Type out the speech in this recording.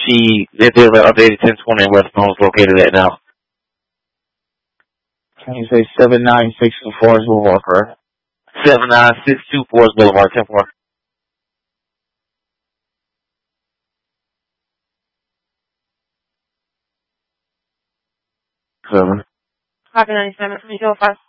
see if there's an updated 1020 and where the phone's located at now. Can you say 79624 Boulevard, correct? 79624 Boulevard, 10-4. 7. Copy 97 from 205.